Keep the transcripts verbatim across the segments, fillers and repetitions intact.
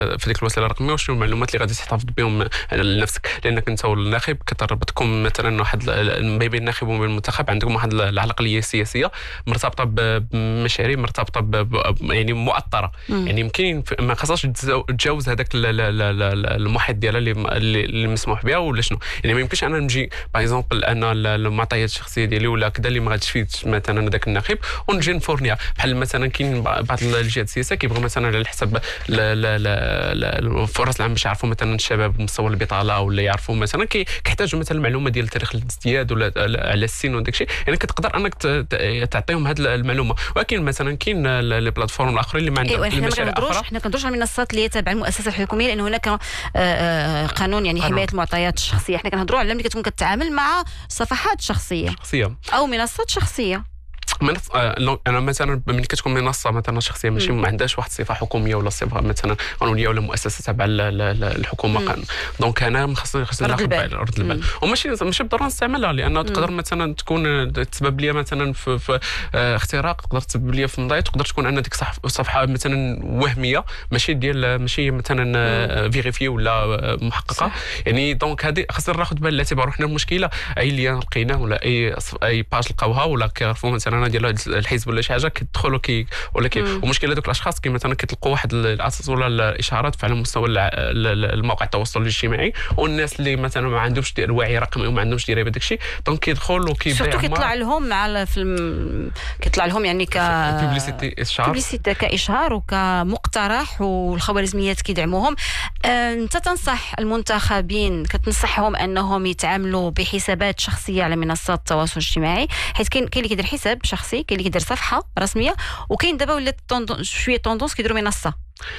في ديك الوسيله الرقميه وشنو المعلومات اللي غادي تحتفظ بهم لنفسك، لانك انت والناخب كتربطكم مثلا واحد ما بين الناخب وبين المنتخب، عندكم واحد العقليه السياسيه مرتبطه بمشاريع، مرتبطه ب يعني مؤطره. مم. يعني يمكن ما خاصهاش تجاوز هذاك المحيط ديالها اللي اللي مسموح بها ولا شنو. يعني ما يمكنش انا نجي باغ اكزومبل انا المعطيات الشخصيه ديالي ولا كذا اللي ما غاديش تفيدش مثلا هذاك الناخب ونجي نفورنيها. بحال مثلا كاين بعض الجهات السياسيه كيبغوا مثلا على حسب الفرص العامه باش يعرفوا مثلا الشباب مستوى البطاله ولا يعرفوا مثلا كيحتاجوا مثلا المعلومه ديال تاريخ الازدياد ولا على السن وداك الشيء. يعني كتقدر انك تعطيهم هذه المعلومه. ولكن مثلا كاين لي بلاتفورم الاخرين اللي ما عندهم المشاريع اخرى. حنا كندوروش على المنصات اللي تابعه المؤسسه الحكوميه، لان هناك قانون يعني حمايه المعطيات الشخصيه. حنا كنهضروا على ملي كتكون كتعامل مع صفحات شخصيه شخصيه او منصات شخصيه. منص... انا مثلا ملي كتكون منصه مثلا شخصيه ماشي ما عندهاش واحد الصفه حكوميه ولا صفه مثلا قانونيه ولا مؤسسه تبع الحكومه، دونك انا خاصني خاصني ناخذ بالي رد البال. وماشي ماشي بالضروره نستعملها، لانه تقدر مثلا تكون تسبب لي مثلا في, في اختراق، تقدر تسبب لي في مضايق، تقدر تكون ان ديك الصفحه مثلا وهميه ماشي ديال ماشي مثلا فيريفي ولا محققه. صح. يعني دونك هذه خاصنا ناخذ بالنا الاعتبار. حنا المشكله اي اللي لقيناه ولا اي اي باج لقاوها ولا كيعرفوا مثلا ديال الحزب ولا شي حاجه كيدخلوا كي ولا كي ومشكله دوك الاشخاص كي مثلا كيطلقوا واحد الاساس ولا الاشارات على مستوى المواقع التواصل الاجتماعي، والناس اللي مثلا ما عندهمش الوعي الرقمي وما عندهمش درايه بداك الشيء دونك كيدخل وكيبيع. سورتو كيطلع لهم مع في الم... كيطلع لهم يعني ك بوبليسيتي اشهار بوبليسيتي كاشهار وكمقترح، والخوارزميات كيدعموهم. انت تنصح المنتخبين كتنصحهم انهم يتعاملوا بحسابات شخصيه على منصات التواصل الاجتماعي، حيت كاين كاين اللي كيدير حساب شخصي، كاين اللي كيدير صفحه رسميه، وكاين دابا ولات شويه طوندونس كيديروا منصه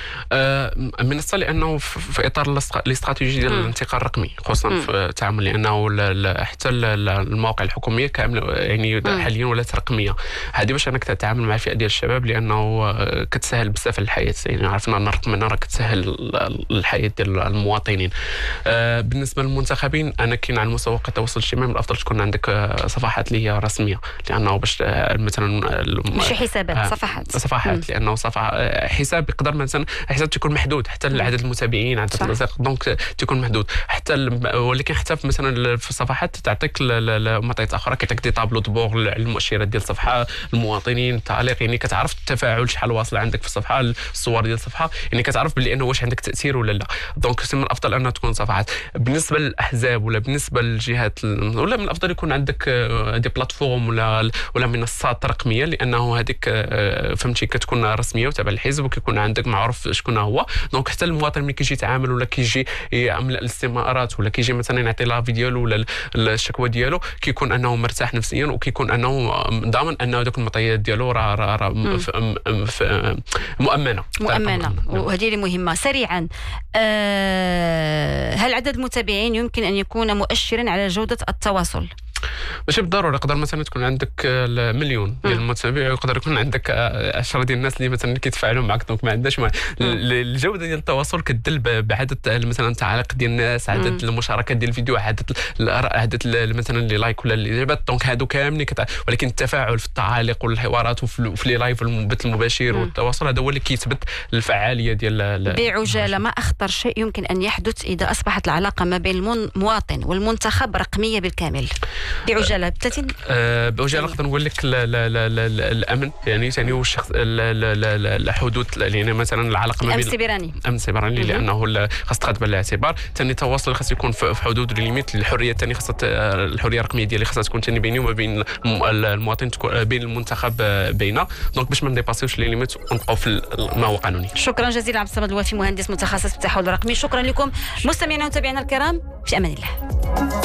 آه منصه لانه في اطار الاستراتيجيه ديال الانتقال الرقمي خصوصا في التعامل، لانه حتى المواقع الحكوميه كامله يعني مم. حاليا ولات رقميه. هذه باش انك تتعامل مع الفئه ديال الشباب، لانه كتسهل بزاف الحياه. يعني عرفنا ان الرقمنه راه كتسهل الحياه ديال المواطنين. آه بالنسبه للمنتخبين انا كاين على مستوى التواصل الاجتماعي من الافضل تكون عندك صفحات اللي هي رسميه، لانه باش مثلا ماشي حسابات آه صفحات صفحات مم. لانه صفحه حساب يقدر مثلا حساب تكون محدود حتى عدد المتابعين عدد الوثائق دونك تكون محدود حتى ولكن حتى مثلا في الصفحات تعطيك معطيات اخرى، كيعطيك دي طابلو دبور المؤشرات ديال الصفحه، المواطنين، التعليق، يعني كتعرف التفاعل شحال واصل عندك في الصفحه، الصور ديال الصفحه، يعني كتعرف باللي انه واش عندك تاثير ولا لا. دونك من الافضل انها تكون صفحات. بالنسبه للاحزاب ولا بالنسبه للجهات ولا من الافضل يكون عندك دي بلاتفورم ولا ولا منصات رقميه، لانه هذيك فهمتي كتكون رسميه وتابع الحزب وكيكون عندك معروف شكون هو. دونك حتى المواطن ملي كيجي يتعامل ولا كيجي يعمل الاستمارات ولا كيجي مثلا يعطي لافي ديالو ولا الشكوى ديالو كيكون انه مرتاح نفسيا وكيكون انه ضامن انه داك المعطيات ديالو راه راه مؤمنه مؤمنه. وهذه اللي مهمه. سريعا أه هل عدد المتابعين يمكن ان يكون مؤشرا على جوده التواصل؟ ماشي بالضروره، يقدر مثلا تكون عندك مليون ديال المتابعين، ويقدر يكون عندك عشرة ديال الناس اللي مثلا كيتفاعلوا معك، دونك ما عندهاش ما الجوده ديال التواصل كتدل بعدد مثلا التعاليق ديال الناس، عدد المشاركات ديال الفيديو، عدد عدد مثلا لي لايك ولا الاجابات، دونك هادو كاملين كت... ولكن التفاعل في التعاليق والحوارات وفي لي لايف والبث المباشر والتواصل هذا هو اللي كيثبت الفعاليه ديال. بعجاله، ما اخطر شيء يمكن ان يحدث اذا اصبحت العلاقه ما بين المواطن والمنتخب رقميه بالكامل؟ بعجاله ثلاثين أه بعجاله نقدر نقول لك لا لا لا لا الامن، يعني ثاني هو الشخص الحدود، يعني مثلا العلاقه ما بين الامن السيبراني الامن السيبراني لانه خاص تاخذ بالاعتبار. ثاني التواصل خاص يكون في حدود الليميت. الحريه ثاني خاصها الحريه الرقميه ديالي خاصها تكون ثاني بيني وما بين المواطن، تكون بين المنتخب بيننا، دونك باش ما نديباسيوش لي ليميت ونبقاو في ما هو قانوني. شكرا جزيلا عبد الصمد الوافي، مهندس متخصص في التحول الرقمي. شكرا لكم مستمعينا ومتابعينا الكرام، في امان الله.